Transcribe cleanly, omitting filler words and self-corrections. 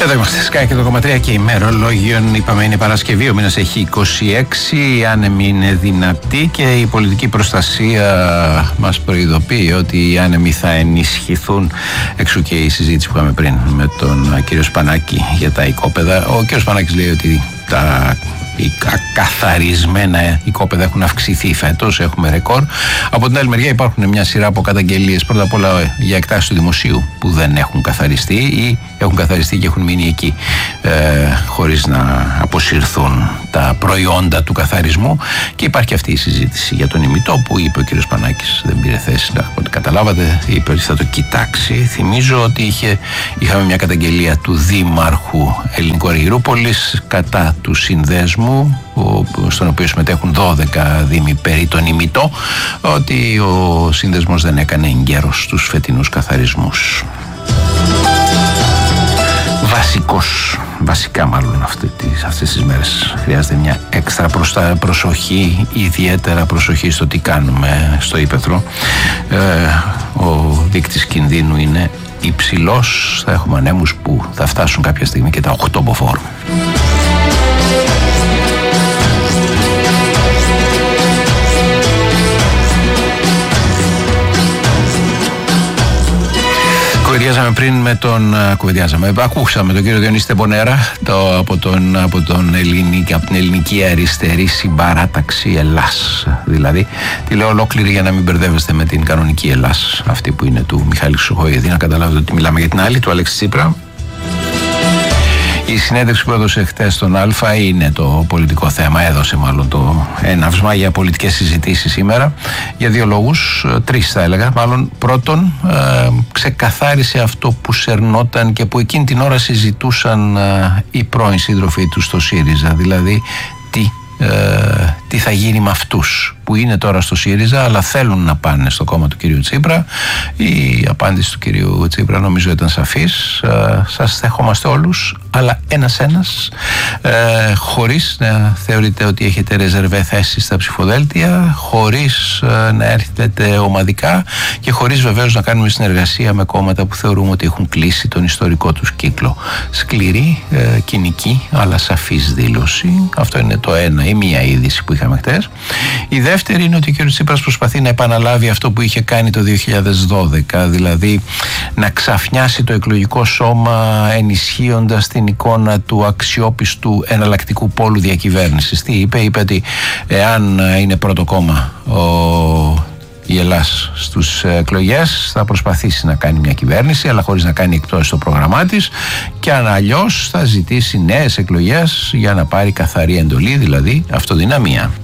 Εδώ είμαστε, Sky και το 3 και ημερολόγιον. Είπαμε είναι Παρασκευή, ο μήνας έχει 26, η άνεμη είναι δυνατή και η πολιτική προστασία μας προειδοποιεί ότι οι άνεμοι θα ενισχυθούν. Εξού και η συζήτηση που είχαμε πριν με τον κύριο Σπανάκη για τα οικόπεδα. Ο κύριος Σπανάκης λέει ότι οι ακαθαρισμένα οικόπεδα έχουν αυξηθεί φέτος, έχουμε ρεκόρ. Από την άλλη μεριά υπάρχουν μια σειρά από καταγγελίες, πρώτα απ' όλα για εκτάσεις του δημοσίου που δεν έχουν καθαριστεί ή έχουν καθαριστεί και έχουν μείνει εκεί χωρίς να αποσυρθούν τα προϊόντα του καθαρισμού. Και υπάρχει αυτή η συζήτηση για τον ημιτό που είπε ο κ. Πανάκης, δεν πήρε θέση, από ό,τι καταλάβατε, είπε ότι θα το κοιτάξει. Θυμίζω ότι είχαμε μια καταγγελία του Δήμαρχου Ελληνικού Αργυρούπολης κατά του συνδέσμου, στον οποίο συμμετέχουν 12 δήμοι περί τον ημιτό, ότι ο σύνδεσμος δεν έκανε εγκαίρος στους φετινούς καθαρισμούς. Βασικά μάλλον αυτές τις μέρες χρειάζεται μια έξτρα προσοχή, ιδιαίτερα προσοχή στο τι κάνουμε στο ύπαιθρο. Ο δείκτης κινδύνου είναι υψηλός, θα έχουμε ανέμους που θα φτάσουν κάποια στιγμή και τα 8 μποφόρ. Ακούσαμε τον κύριο Διονύση Τεμπονέρα από την ελληνική αριστερή συμπαράταξη Ελλάς. Δηλαδή, τη λέω ολόκληρη για να μην μπερδεύεστε με την κανονική Ελλάς, αυτή που είναι του Μιχάλη Χρυσοχοΐδη, να καταλάβετε ότι μιλάμε για την άλλη, του Αλέξη Τσίπρα. Η συνέντευξη που έδωσε χτες στον Α είναι το πολιτικό θέμα, έδωσε μάλλον το έναυσμα για πολιτικές συζητήσεις σήμερα, για δύο λόγους, τρεις θα έλεγα. Μάλλον πρώτον, ξεκαθάρισε αυτό που σερνόταν και που εκείνη την ώρα συζητούσαν οι πρώην σύντροφοι του στο ΣΥΡΙΖΑ, δηλαδή τι θα γίνει με αυτούς που είναι τώρα στο ΣΥΡΙΖΑ αλλά θέλουν να πάνε στο κόμμα του κυρίου Τσίπρα. Η απάντηση του κυρίου Τσίπρα νομίζω ήταν σαφής. Σας δεχόμαστε όλους, αλλά ένας-ένας, χωρίς να θεωρείτε ότι έχετε ρεζερβέ θέσεις στα ψηφοδέλτια, χωρίς να έρθετε ομαδικά και χωρίς βεβαίως να κάνουμε συνεργασία με κόμματα που θεωρούμε ότι έχουν κλείσει τον ιστορικό τους κύκλο. Σκληρή, κοινική, αλλά σαφής δήλωση. Αυτό είναι το ένα, η μία είδηση που είχαμε χτες. Η δεύτερη είναι ότι ο κ. Τσίπρας προσπαθεί να επαναλάβει αυτό που είχε κάνει το 2012, δηλαδή να ξαφνιάσει το εκλογικό σώμα ενισχύοντας την εικόνα του αξιόπιστου εναλλακτικού πόλου διακυβέρνησης. Τι είπε? Είπε ότι εάν είναι πρώτο κόμμα η Ελλάς στους εκλογές θα προσπαθήσει να κάνει μια κυβέρνηση αλλά χωρίς να κάνει εκτός το πρόγραμμά της, και αν αλλιώς θα ζητήσει νέες εκλογές για να πάρει καθαρή εντολή, δηλαδή αυτοδυναμία.